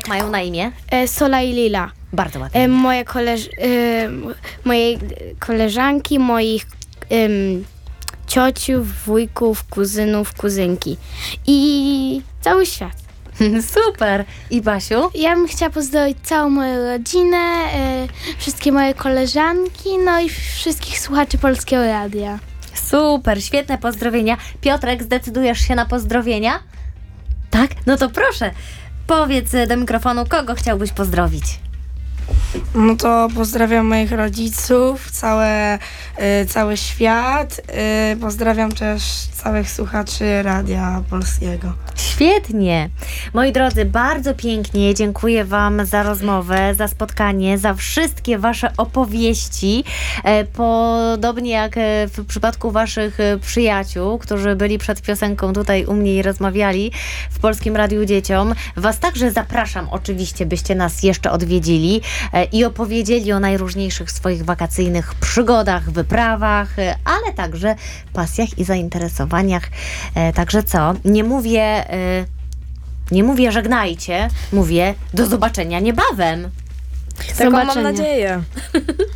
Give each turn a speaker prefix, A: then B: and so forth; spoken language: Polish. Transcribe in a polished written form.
A: Jak mają na imię?
B: Sola i Lila.
A: Bardzo ładnie.
B: Moje koleżanki, moich ciociów, wujków, kuzynów, kuzynki i cały świat.
A: Super. I Basiu?
B: Ja bym chciała pozdrowić całą moją rodzinę, wszystkie moje koleżanki, no i wszystkich słuchaczy Polskiego Radia.
A: Super, świetne pozdrowienia. Piotrek, zdecydujesz się na pozdrowienia? Tak? No to proszę, powiedz do mikrofonu, kogo chciałbyś pozdrowić?
C: No to pozdrawiam moich rodziców, cały świat. Pozdrawiam też całych słuchaczy Radia Polskiego.
A: Świetnie. Moi drodzy, bardzo pięknie dziękuję Wam za rozmowę, za spotkanie, za wszystkie Wasze opowieści. Podobnie jak w przypadku Waszych przyjaciół, którzy byli przed piosenką tutaj u mnie i rozmawiali w Polskim Radiu Dzieciom. Was także zapraszam oczywiście, byście nas jeszcze odwiedzili i opowiedzieli o najróżniejszych swoich wakacyjnych przygodach, wyprawach, ale także pasjach i zainteresowaniach. Także co? Nie mówię żegnajcie, mówię do zobaczenia niebawem.
D: Taką mam nadzieję.